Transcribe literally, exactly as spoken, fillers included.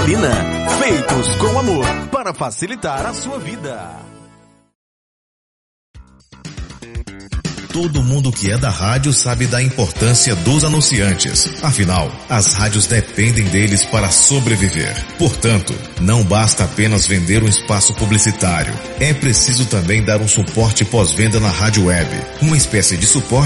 Salina, feitos com amor para facilitar a sua vida. Todo mundo que é da rádio sabe da importância dos anunciantes. Afinal, as rádios dependem deles para sobreviver. Portanto, não basta apenas vender um espaço publicitário. É preciso também dar um suporte pós-venda na rádio web, uma espécie de suporte